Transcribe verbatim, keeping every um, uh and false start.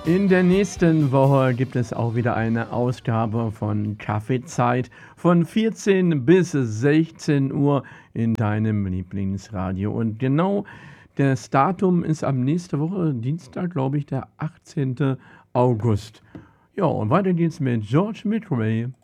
In der nächsten Woche gibt es auch wieder eine Ausgabe von Kaffeezeit von vierzehn bis sechzehn Uhr in deinem Lieblingsradio. Und genau das Datum ist ab nächste Woche, Dienstag, glaube ich, der achtzehnte August. Ja, und weiter geht's mit George McRae.